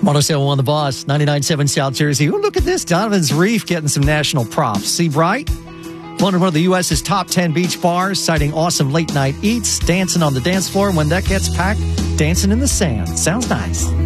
107.1 The Boss, 99.7 South Jersey. Oh, look at this. Donovan's Reef getting some national props. See Bright? One of the U.S.'s top 10 beach bars, citing awesome late-night eats, dancing on the dance floor. When that gets packed, dancing in the sand. Sounds nice.